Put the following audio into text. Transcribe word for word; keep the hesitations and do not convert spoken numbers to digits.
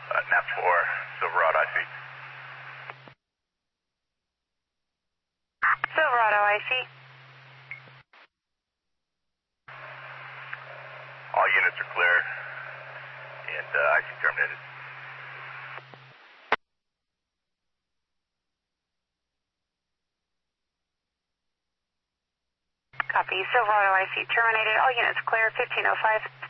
Uh, Nap four, Silverado I C. Silverado I C. All units are clear, and uh, I C terminated. Copy. Silverado I C terminated. All units clear. fifteen oh five.